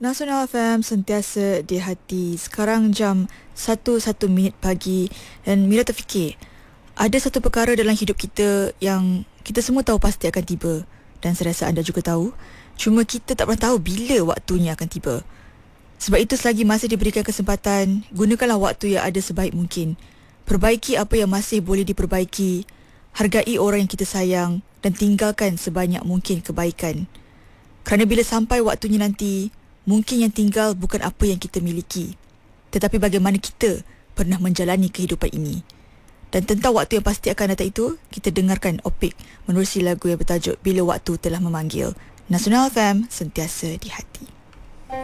Nasional FM sentiasa di hati. Sekarang jam 1:01 pagi dan Mira terfikir, ada satu perkara dalam hidup kita yang kita semua tahu pasti akan tiba, dan saya rasa anda juga tahu. Cuma kita tak pernah tahu bila waktunya akan tiba. Sebab itu selagi masih diberikan kesempatan, gunakanlah waktu yang ada sebaik mungkin. Perbaiki apa yang masih boleh diperbaiki. Hargai orang yang kita sayang dan tinggalkan sebanyak mungkin kebaikan. Kerana bila sampai waktunya nanti, mungkin yang tinggal bukan apa yang kita miliki, tetapi bagaimana kita pernah menjalani kehidupan ini. Dan tentang waktu yang pasti akan datang itu, kita dengarkan Opik menerusi lagu yang bertajuk Bila Waktu Telah Memanggil. Nasional FM, sentiasa di hati.